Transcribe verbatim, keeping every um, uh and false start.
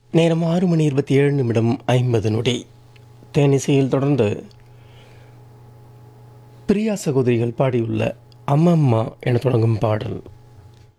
நேரம் ஆறு மணி இருபத்தி ஏழு நிமிடம் ஐம்பது நொடி. தேனிசையில் தொடர்ந்து பிரியா சகோதரிகள் பாடியுள்ள அம்மம்மா என தொடங்கும் பாடல்.